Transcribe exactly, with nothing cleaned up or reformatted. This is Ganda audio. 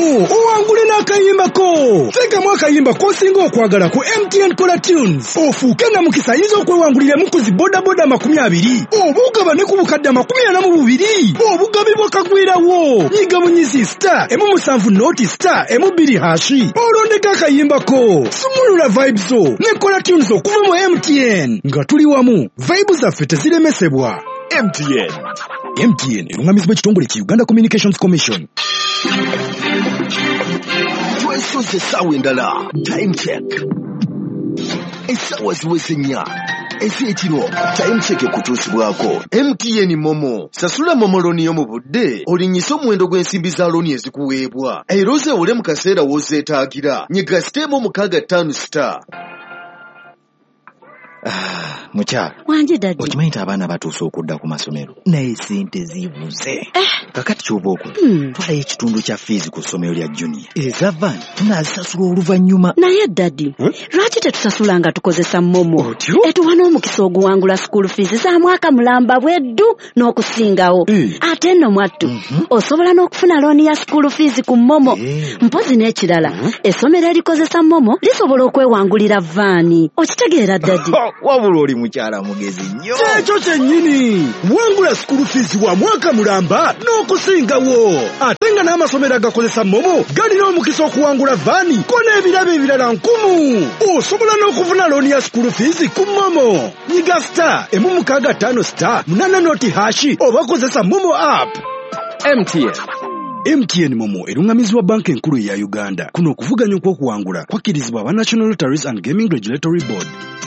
owangule n'akayimbako. Teekamu akayimba k'osinga okwagala ku M T N Color Tunes. Ofuuke na mukisa ayinza okwewanguliramu ku zi bodaboda makumi abiri. Obugaba ne ku bukadde amakumi ana mu bubiri. Obugabibwa kagwirawo. Nyiga bunyizi star emu musanvu noti star emu bbiri hashi. Olondeka akayimbako. Sumulula vibes zo ne Color Tunes okuva mu M T N. Nga tuli wamu, vibes zaffe teziremesebwa. M T N. M T N erungamizibwa ekitongole ki Uganda Communications Commission. Twesoze essaawa endala. Time check. Essaawa ziweze nnya. Ez'ekiro. Time check ekutuusibwako. M T N Momo. Sasula Momo looni yo mu budde. Olinnyisa omuwendo gw'ensimbi za looni ezikuweebwa. Era ozeewole mu kaseera w'ozeetaagira. Nyiga siteemu mukaaga ttaano star. Ah, mukyala. Wanje dadi. Okimanyi nti abaana batuuse okudda ku masomero naye ssente zibuze. Eh. Kakati ky'oba okola. Hmm. Twalayo ekitundu kya fees ku ssomero lya junior. Eza van tunaazisasula oluvannyuma. Naye dadi, hmm? Lwaki tetusasula nga tukozesa Momo? Otyo? Etuwa n'omukisa oguwangula school fees za mwaka mulamba bweddu n'okusingawo. Mm. Ate nno mwattu, Mm-hmm. osobola n'okufuna looni ya school fees ku Momo. Yeah. Mpozi n'ekirala, mm-hmm. Essomero erikozesa Momo lisobola okwewangulira vaani. Okitegeera dadi? Wabula oli mukyala mugezi nnyo. Kyekyo kyennyini. Wangula school fees wa mwaka mulamba n'okusingawo. Ate nga n'amasomero agakozesa Momo galina omukisa okuwangula vaani ko n'ebirabo ebirala nkumu. Osobola n'okufuna looni ya school fees ku Momo. Nyiga star emu mukaaga ttaano star munaana noti hashi oba kozesa Momo app. M T N. M T N Momo erungamizibwa banka enkulu ya Uganda. Kuno okuvuganya okw'okuwangula kwakkirizibwa aba National Lotteries and Gaming Regulatory Board.